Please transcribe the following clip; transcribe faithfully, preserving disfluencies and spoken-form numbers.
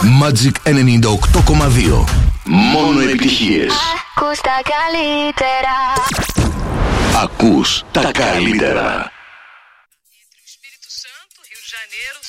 Magic ενενήντα οκτώ κόμμα δύο. Μόνο επιτυχίες. Ακούς τα καλύτερα. Ακούς τα καλύτερα. Entre o Espírito Santo, Rio de Janeiro,